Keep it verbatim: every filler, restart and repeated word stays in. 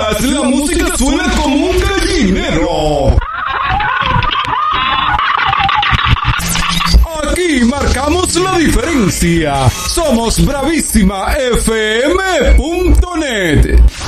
podcast, la música suena como un gallinero. Aquí marcamos la diferencia. Somos bravísima f m punto net.